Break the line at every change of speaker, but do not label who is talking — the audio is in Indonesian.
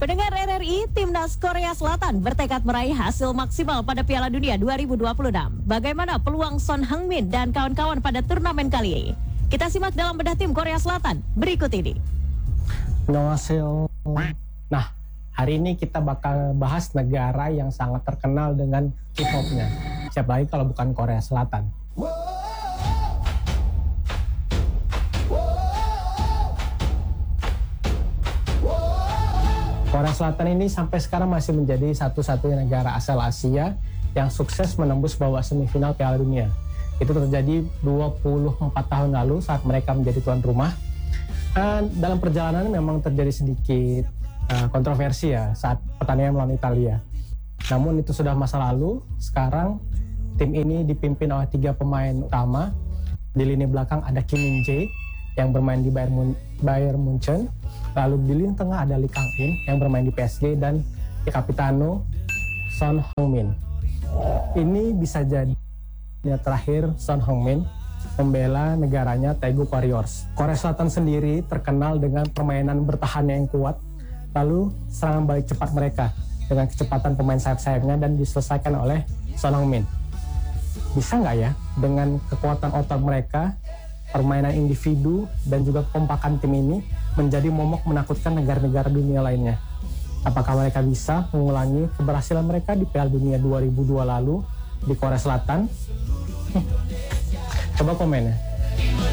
Pendengar RRI, Timnas Korea Selatan bertekad meraih hasil maksimal pada Piala Dunia 2026. Bagaimana peluang Son Heung-min dan kawan-kawan pada turnamen kali ini? Kita simak dalam bedah tim Korea Selatan berikut ini.
Annyeonghaseyo. Nah, hari ini kita bakal bahas negara yang sangat terkenal dengan K-popnya. Siapa lagi kalau bukan Korea Selatan? Korea Selatan ini sampai sekarang masih menjadi satu-satunya negara asal Asia yang sukses menembus babak semifinal Piala Dunia. Itu terjadi 24 tahun lalu saat mereka menjadi tuan rumah. Dalam perjalanan memang terjadi sedikit kontroversi ya saat pertandingan melawan Italia. Namun itu sudah masa lalu. Sekarang tim ini dipimpin oleh 3 pemain utama. Di lini belakang ada Kim Min-jae yang bermain di Bayern Munchen. Lalu di lini tengah ada Lee Kang-in yang bermain di PSG dan Capitano Son Heung-min. Ini bisa jadi terakhir Son Heung-min membela negaranya Taeguk Warriors. Korea Selatan sendiri terkenal dengan permainan bertahan yang kuat, lalu serangan balik cepat mereka dengan kecepatan pemain sayap-sayapnya dan diselesaikan oleh Son Heung-min. Bisa nggak ya dengan kekuatan otot mereka, permainan individu dan juga kekompakan tim ini menjadi momok menakutkan negara-negara dunia lainnya? Apakah mereka bisa mengulangi keberhasilan mereka di Piala Dunia 2002 lalu di Korea Selatan? Coba komen ya.